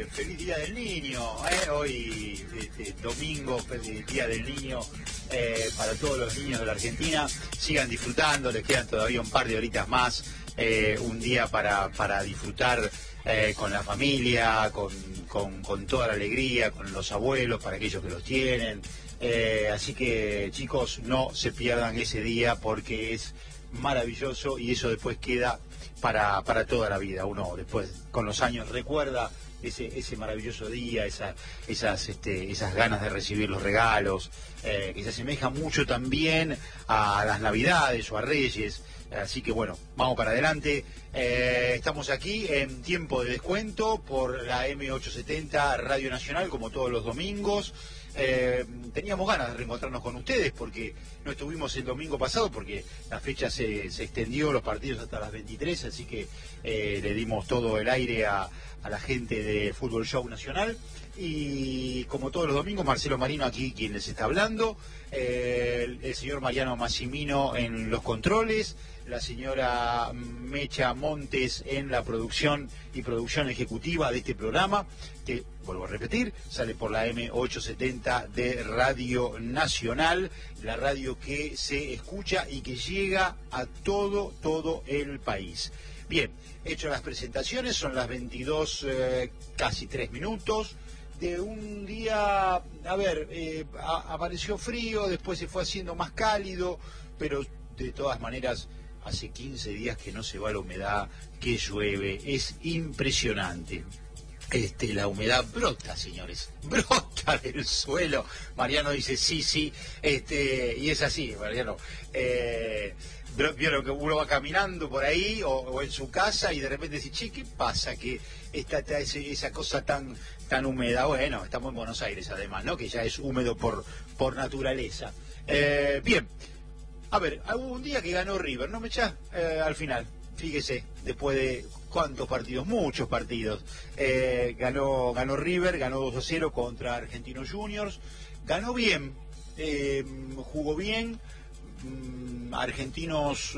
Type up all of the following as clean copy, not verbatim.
feliz Día del Niño, hoy domingo, feliz Día del Niño para todos los niños de la Argentina. Sigan disfrutando, les quedan todavía un par de horitas más, un día para disfrutar con la familia, con toda la alegría, con los abuelos, para aquellos que los tienen. Así que, chicos, no se pierdan ese día porque es maravilloso y eso después queda para toda la vida. Uno después con los años recuerda ese maravilloso día, esas ganas de recibir los regalos, que se asemeja mucho también a las Navidades o a Reyes. Así que bueno, vamos para adelante. Estamos aquí en tiempo de descuento por la M870 Radio Nacional, como todos los domingos. Teníamos ganas de reencontrarnos con ustedes porque no estuvimos el domingo pasado porque la fecha se extendió, los partidos hasta las 23, así que le dimos todo el aire a la gente de Fútbol Show Nacional. Y como todos los domingos, Marcelo Marino aquí quien les está hablando, el señor Mariano Massimino en los controles, la señora Mecha Montes en la producción y producción ejecutiva de este programa, que, vuelvo a repetir, sale por la M870 de Radio Nacional, la radio que se escucha y que llega a todo el país. Bien, hecho las presentaciones, son las 22, casi 3 minutos. De un día, apareció frío, después se fue haciendo más cálido, pero de todas maneras hace 15 días que no se va la humedad, que llueve, es impresionante. La humedad brota, señores, brota del suelo. Mariano dice sí, y es así, Mariano. Vieron que uno va caminando por ahí o en su casa y de repente dice, che, ¿qué pasa? Que está esa cosa tan húmeda. Bueno, estamos en Buenos Aires además, ¿no? Que ya es húmedo por naturaleza. Bien, a ver, hubo un día que ganó River, ¿no, Mecha? Al final, fíjese, después de cuántos partidos, muchos partidos, ganó River, ganó 2-0 contra Argentinos Juniors, ganó bien, jugó bien. Argentinos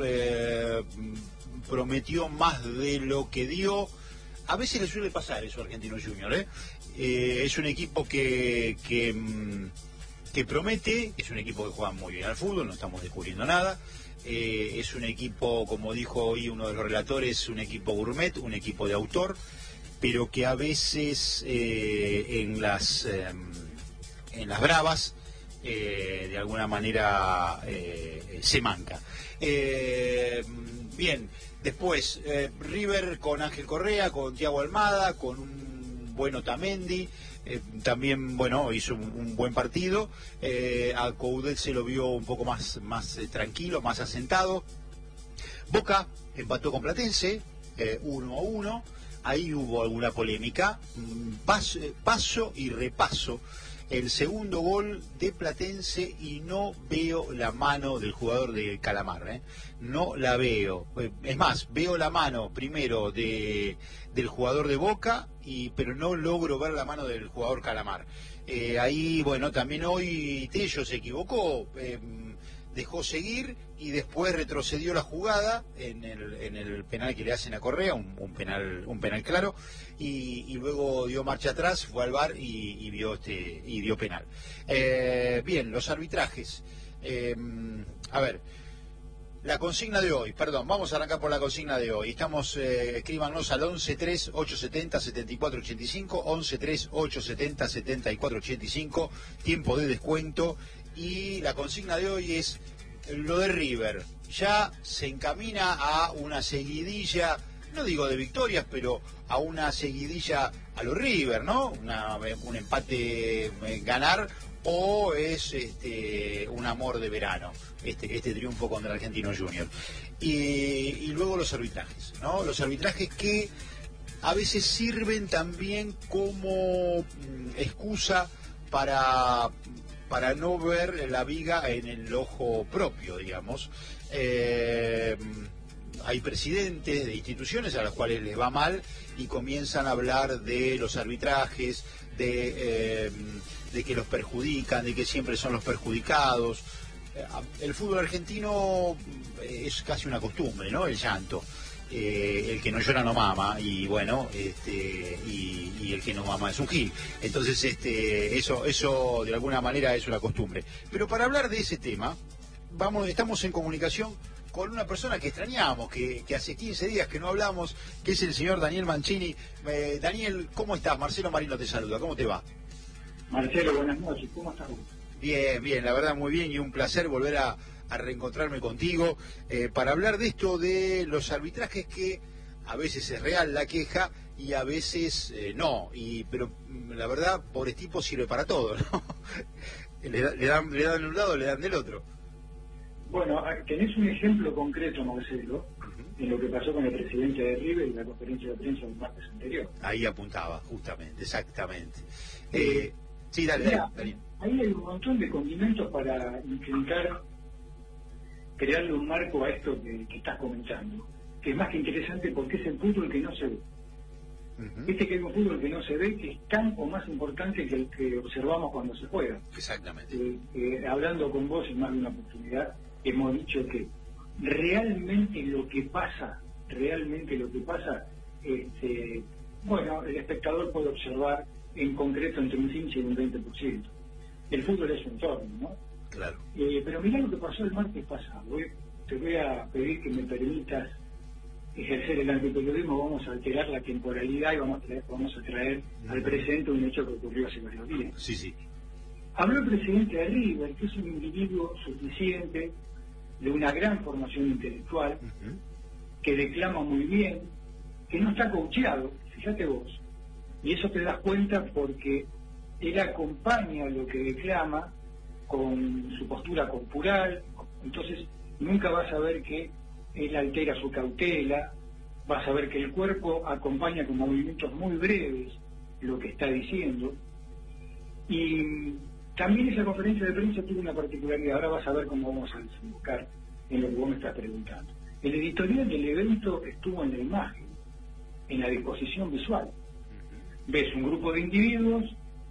prometió más de lo que dio. A veces le suele pasar eso a Argentinos Juniors, es un equipo que promete, es un equipo que juega muy bien al fútbol, no estamos descubriendo nada. Es un equipo, como dijo hoy uno de los relatores, un equipo gourmet, un equipo de autor, pero que a veces en las bravas de alguna manera se manca. Bien, después River con Ángel Correa, con Thiago Almada, con un buen Otamendi, también bueno, hizo un buen partido. A Coudet se lo vio un poco más tranquilo, más asentado. Boca empató con Platense 1-1. Ahí hubo alguna polémica, paso y repaso el segundo gol de Platense y no veo la mano del jugador de Calamar, no la veo. Es más, veo la mano primero del jugador de Boca, pero no logro ver la mano del jugador Calamar. Ahí, bueno, también hoy Tello se equivocó, dejó seguir y después retrocedió la jugada en el penal que le hacen a Correa, un penal claro, y luego dio marcha atrás, fue al VAR y vio penal. Bien, los arbitrajes. A ver, la consigna de hoy, vamos a arrancar por la consigna de hoy. Escríbanos al 11-3-870-7485, 11-3-870-7485, tiempo de descuento. Y la consigna de hoy es lo de River. Ya se encamina a una seguidilla, no digo de victorias, pero a una seguidilla a lo River, ¿no? Un empate ganar, o es un amor de verano, este triunfo contra el Argentinos Juniors. Y luego los arbitrajes, ¿no? Los arbitrajes que a veces sirven también como excusa para no ver la viga en el ojo propio, digamos. Hay presidentes de instituciones a las cuales les va mal y comienzan a hablar de los arbitrajes, de que los perjudican, de que siempre son los perjudicados. El fútbol argentino es casi una costumbre, ¿no? El llanto. el que no llora no mama, y bueno, y el que no mama es un gil. Entonces, eso de alguna manera es una costumbre. Pero para hablar de ese tema, estamos en comunicación con una persona que extrañamos, que hace 15 días que no hablamos, que es el señor Daniel Mancini. Daniel, ¿cómo estás? Marcelo Marino te saluda, ¿cómo te va? Marcelo, buenas noches, ¿cómo estás vos? Bien, bien, la verdad muy bien, y un placer volver a reencontrarme contigo para hablar de esto de los arbitrajes, que a veces es real la queja y a veces no, pero la verdad, pobre tipo, sirve para todo, ¿no? le dan de un lado, le dan del otro. Bueno, tenés un ejemplo concreto, Marcelo, en lo que pasó con el presidente de River y la conferencia de prensa del martes anterior. Ahí apuntaba, justamente, exactamente. Sí, dale, Daniel. Ahí hay un montón de condimentos para intentar crearle un marco a esto que estás comentando, que es más que interesante porque es el fútbol que no se ve. Viste que hay un fútbol que no se ve, que es tan o más importante que el que observamos cuando se juega. Exactamente. Hablando con vos en más de una oportunidad, hemos dicho que realmente lo que pasa, bueno, el espectador puede observar en concreto entre un 15 y un 20%. El fútbol es su entorno, ¿no? Claro. Pero mirá lo que pasó el martes pasado. Te voy a pedir que me permitas ejercer el antiperiodismo. Vamos a alterar la temporalidad y vamos a traer al presente un hecho que ocurrió hace varios días. Sí, sí. Habló el presidente de River, que es un individuo suficiente, de una gran formación intelectual, que declama muy bien, que no está coacheado, fíjate vos. Y eso te das cuenta porque él acompaña lo que declama con su postura corporal, entonces nunca vas a ver que él altera su cautela, vas a ver que el cuerpo acompaña con movimientos muy breves lo que está diciendo. Y también esa conferencia de prensa tuvo una particularidad, ahora vas a ver cómo vamos a desembocar en lo que vos me estás preguntando. El editorial del evento estuvo en la imagen, en la disposición visual. Ves un grupo de individuos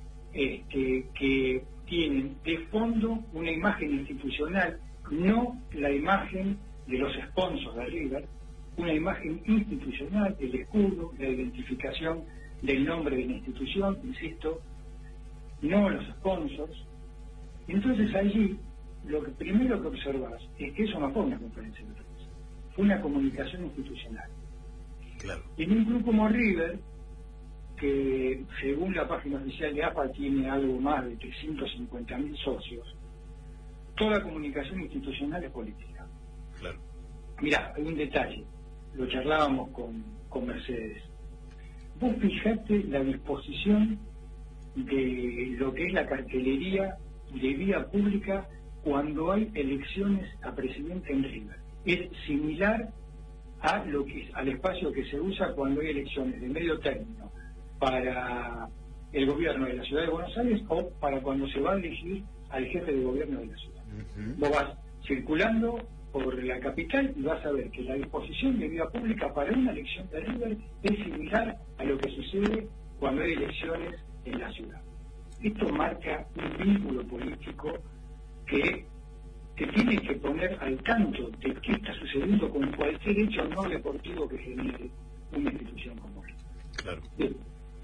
que tienen de fondo una imagen institucional, no la imagen de los sponsors de River, una imagen institucional, el escudo, la identificación del nombre de la institución, insisto, no los sponsors. Entonces allí lo que primero que observas es que eso no fue una conferencia de prensa, fue una comunicación institucional. Claro. En un grupo como River, que según la página oficial de AFA tiene algo más de 350.000 socios, toda comunicación institucional es política. Claro. Mirá, hay un detalle, lo charlábamos con Mercedes. Vos fijate la disposición de lo que es la cartelería de vía pública cuando hay elecciones a presidente en River. Es similar a lo que al espacio que se usa cuando hay elecciones de medio término para el gobierno de la ciudad de Buenos Aires o para cuando se va a elegir al jefe de gobierno de la ciudad. Vos vas circulando por la capital y vas a ver que la disposición de vía pública para una elección de River es similar a lo que sucede cuando hay elecciones en la ciudad. Esto marca un vínculo político que te tiene que poner al tanto de qué está sucediendo con cualquier hecho no deportivo que genere una institución como esta. Claro. Bien.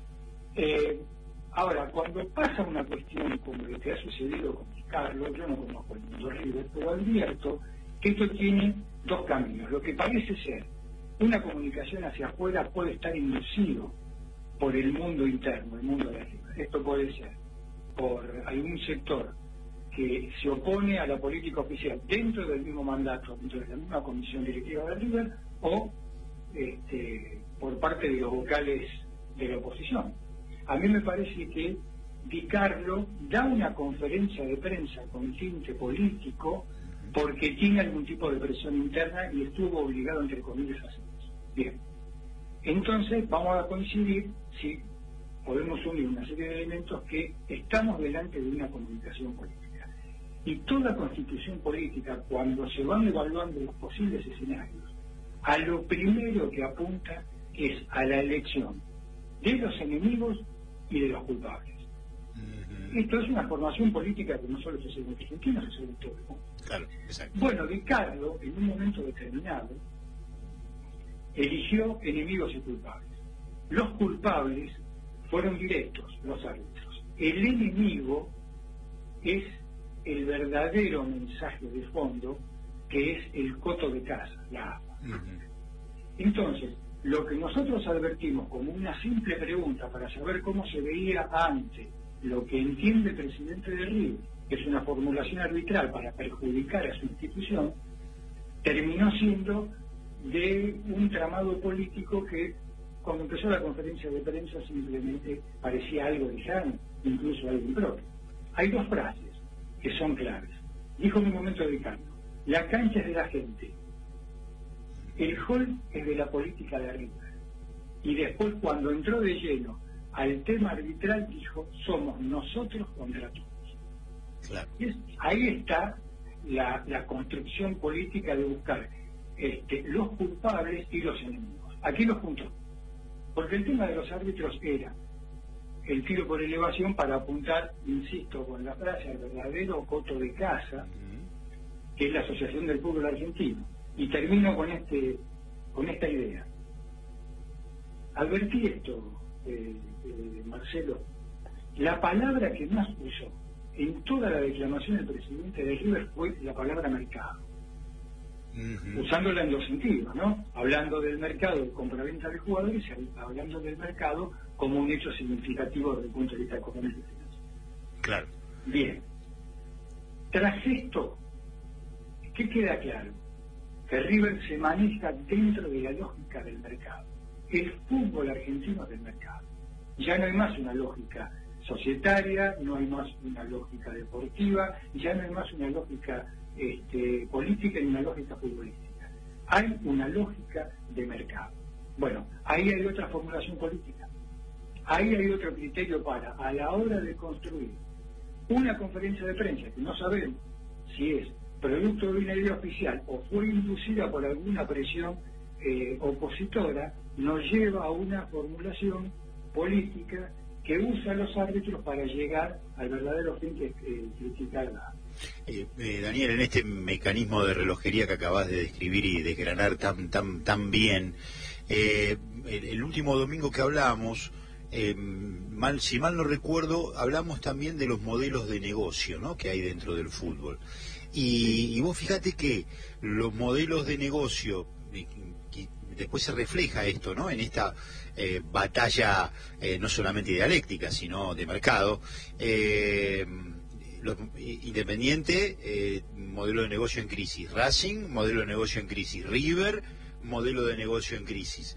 Ahora, cuando pasa una cuestión como lo que ha sucedido con Carlos, yo no conozco el mundo River, pero advierto que esto tiene dos caminos. Lo que parece ser una comunicación hacia afuera puede estar inducido por el mundo interno, el mundo de River. Esto puede ser por algún sector que se opone a la política oficial dentro del mismo mandato, dentro de la misma comisión directiva de River, o por parte de los vocales de la oposición. A mí me parece que Di Carlo da una conferencia de prensa con tinte político porque tiene algún tipo de presión interna y estuvo obligado, entre comillas, a hacer eso. Bien. Entonces vamos a coincidir si podemos unir una serie de elementos que estamos delante de una comunicación política. Y toda constitución política, cuando se van evaluando los posibles escenarios, a lo primero que apunta es a la elección de los enemigos y de los culpables. Esto es una formación política que no solo sucede en Argentina, sucede en todo el mundo. Claro, exacto. Bueno, Ricardo, en un momento determinado, eligió enemigos y culpables. Los culpables fueron directos, los árbitros. El enemigo es el verdadero mensaje de fondo, que es el coto de casa, la AFA. Entonces, lo que nosotros advertimos como una simple pregunta para saber cómo se veía ante lo que entiende el presidente de River, que es una formulación arbitral para perjudicar a su institución, terminó siendo de un tramado político que cuando empezó la conferencia de prensa simplemente parecía algo lejano, incluso algo impropio. Hay dos frases que son claves. Dijo en un momento de cambio: la cancha es de la gente, el hall es de la política de arriba. Y después, cuando entró de lleno al tema arbitral, dijo: somos nosotros contra todos. Claro. Ahí está la construcción política de buscar los culpables y los enemigos. Aquí los juntó. Porque el tema de los árbitros era el tiro por elevación para apuntar, insisto, con la frase, al verdadero coto de casa, que es la Asociación del Fútbol Argentino. Y termino con esta idea. Advertí esto, Marcelo. La palabra que más usó en toda la declamación del presidente de River fue la palabra mercado. Usándola en dos sentidos, ¿no? Hablando del mercado de compra-venta de jugadores y hablando del mercado como un hecho significativo desde el punto de vista económico y financiero. Claro. Bien. Tras esto, ¿qué queda claro? Que River se maneja dentro de la lógica del mercado. El fútbol argentino es del mercado. Ya no hay más una lógica societaria, no hay más una lógica deportiva, ya no hay más una lógica política ni una lógica futbolística. Hay una lógica de mercado. Bueno, ahí hay otra formulación política. Ahí hay otro criterio para, a la hora de construir una conferencia de prensa, que no sabemos si es producto de una idea oficial o fue inducida por alguna presión opositora, nos lleva a una formulación política que usa a los árbitros para llegar al verdadero fin que es criticar la... Daniel, en este mecanismo de relojería que acabas de describir y desgranar tan bien, el último domingo que hablamos, si mal no recuerdo, hablamos también de los modelos de negocio, ¿no?, que hay dentro del fútbol. Y vos fíjate que los modelos de negocio, que después se refleja esto, ¿no?, en esta batalla no solamente dialéctica, sino de mercado. Independiente, modelo de negocio en crisis. Racing, modelo de negocio en crisis. River, modelo de negocio en crisis.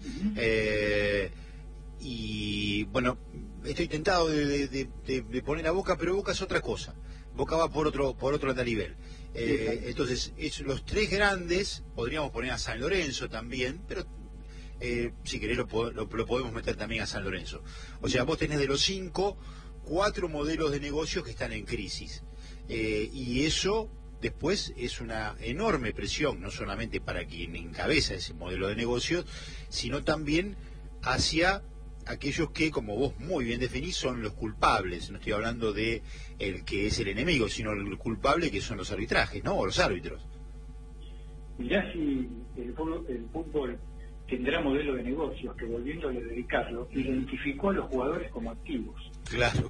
Y bueno, estoy tentado de poner a Boca, pero Boca es otra cosa. Boca va por otro andarivel. Entonces, los tres grandes, podríamos poner a San Lorenzo también, pero si querés lo podemos meter también a San Lorenzo. O sea, vos tenés de los 5, 4 modelos de negocios que están en crisis. Y eso después es una enorme presión, no solamente para quien encabeza ese modelo de negocios, sino también hacia aquellos que, como vos muy bien definís, son los culpables. No estoy hablando de el que es el enemigo, sino el culpable, que son los arbitrajes, ¿no?, o los árbitros. Mirá si el fútbol tendrá modelo de negocios que, volviéndole a dedicarlo, identificó a los jugadores como activos. Claro.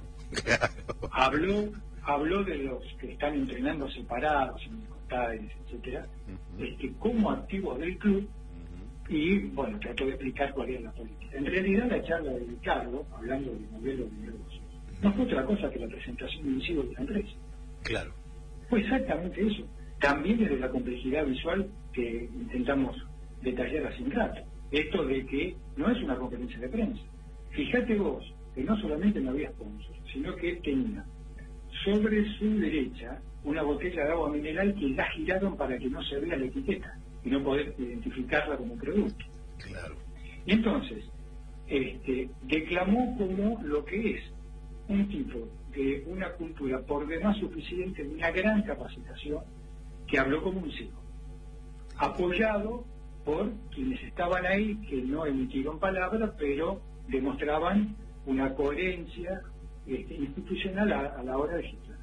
Habló de los que están entrenando separados en contades, etcétera, como activos del club. Y bueno, trató de explicar cuál era la política. En realidad, la charla de Ricardo, hablando del modelo de negocio, no fue otra cosa que la presentación in situ de la empresa. Claro. Fue exactamente eso. También desde la complejidad visual que intentamos detallar hace un rato. Esto de que no es una conferencia de prensa. Fíjate vos que no solamente no había sponsors, sino que tenía sobre su derecha una botella de agua mineral que la giraron para que no se vea la etiqueta y no poder identificarla como producto. Claro. Y entonces, declamó como lo que es un tipo de una cultura por demás suficiente, de una gran capacitación, que habló como un ciego, apoyado por quienes estaban ahí, que no emitieron palabras, pero demostraban una coherencia institucional a la hora de gestionar.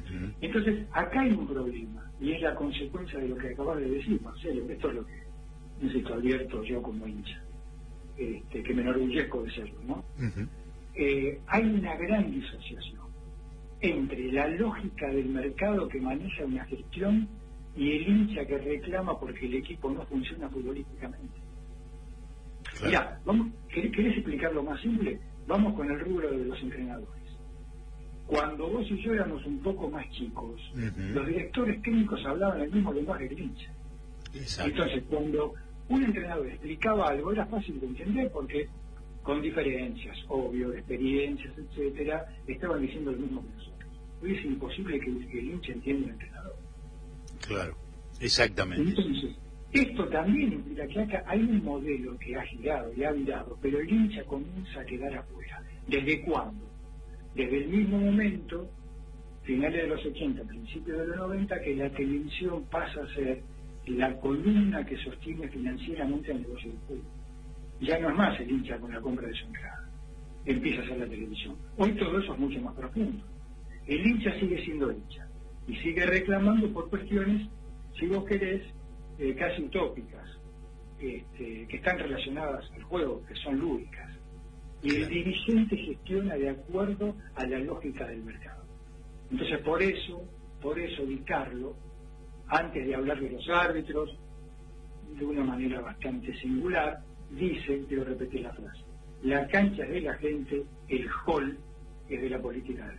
Entonces, acá hay un problema, y es la consecuencia de lo que acabas de decir, Marcelo. Esto es lo que necesito advierto yo como hincha, que me enorgullezco de serlo, ¿no? Hay una gran disociación entre la lógica del mercado que maneja una gestión y el hincha que reclama porque el equipo no funciona futbolísticamente. Claro. Mirá, ¿querés explicarlo más simple? Vamos con el rubro de los entrenadores. Cuando vos y yo éramos un poco más chicos, los directores técnicos hablaban el mismo lenguaje que el hincha. Exacto. Entonces, cuando un entrenador explicaba algo, era fácil de entender porque, con diferencias, obvio, de experiencias, etcétera, estaban diciendo lo mismo que nosotros. Hoy es imposible que el hincha entienda al entrenador. Claro, exactamente. Entonces, esto también implica que acá hay un modelo que ha girado y ha virado, pero el hincha comienza a quedar afuera. ¿Desde cuándo? Desde el mismo momento, finales de los 80, principios de los 90, que la televisión pasa a ser la columna que sostiene financieramente el negocio del fútbol. Ya no es más el hincha con la compra de su entrada, empieza a ser la televisión. Hoy todo eso es mucho más profundo. El hincha sigue siendo hincha y sigue reclamando por cuestiones, si vos querés, casi utópicas, que están relacionadas al juego, que son lúdicas. Y el dirigente gestiona de acuerdo a la lógica del mercado. Entonces, por eso Di Carlo, antes de hablar de los árbitros, de una manera bastante singular, dice, quiero repetir la frase, la cancha es de la gente, el hall es de la política.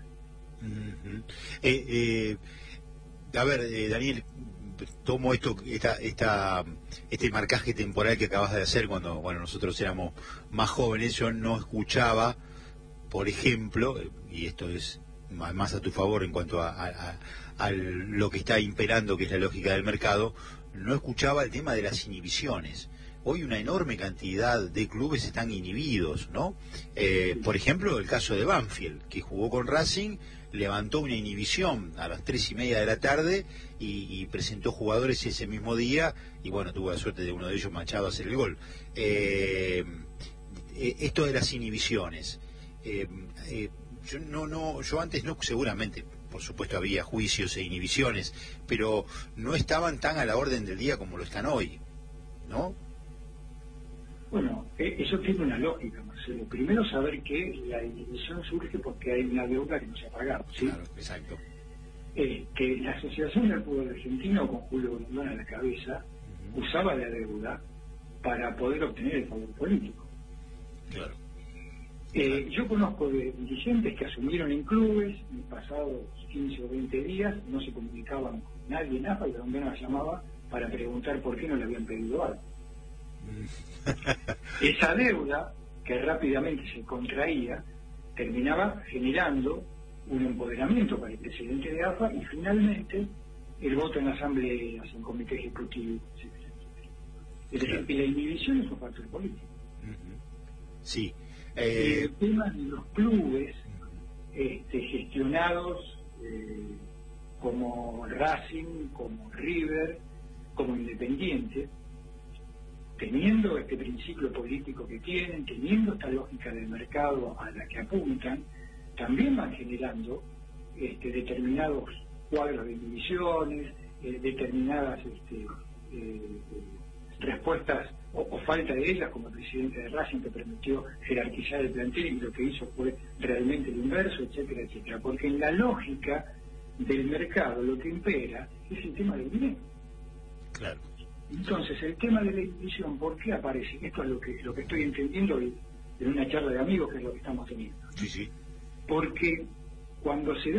A ver, Daniel, tomo este marcaje temporal que acabas de hacer cuando nosotros éramos más jóvenes. Yo no escuchaba, por ejemplo, y esto es más a tu favor en cuanto a lo que está imperando, que es la lógica del mercado, no escuchaba el tema de las inhibiciones. Hoy una enorme cantidad de clubes están inhibidos, ¿no? Por ejemplo, el caso de Banfield, que jugó con Racing, levantó una inhibición a las 3:30 de la tarde y presentó jugadores ese mismo día, y bueno, tuvo la suerte de uno de ellos, Machado, hacer el gol. Esto de las inhibiciones, yo antes no, seguramente, por supuesto había juicios e inhibiciones, pero no estaban tan a la orden del día como lo están hoy, ¿no? Bueno, eso tiene una lógica, Marcelo. Primero, saber que la inhibición surge porque hay una deuda que no se ha pagado, ¿sí? Claro, exacto. Que la Asociación del Fútbol Argentino, con Julio Grondona a la cabeza, usaba la deuda para poder obtener el favor político. Claro. Yo conozco de dirigentes que asumieron en clubes, en pasados 15 o 20 días, no se comunicaban con nadie en AFA, y Grondona llamaba para preguntar por qué no le habían pedido algo. Esa deuda, que rápidamente se contraía, terminaba generando un empoderamiento para el presidente de AFA y finalmente el voto en asambleas, en comité ejecutivo, etc. Es decir, que la inhibición es un factor político. Sí. El tema de los clubes gestionados como Racing, como River, como Independiente, teniendo este principio político que tienen, teniendo esta lógica del mercado a la que apuntan, también van generando determinados cuadros de inhibiciones, determinadas respuestas o falta de ellas, como el presidente de Racing, que permitió jerarquizar el plantel y lo que hizo fue realmente el inverso, etcétera, etcétera. Porque en la lógica del mercado lo que impera es el tema del dinero. Claro. Entonces, el tema de la inhibición, ¿por qué aparece? Esto es lo que estoy entendiendo en una charla de amigos, que es lo que estamos teniendo. Sí, sí. Porque cuando se da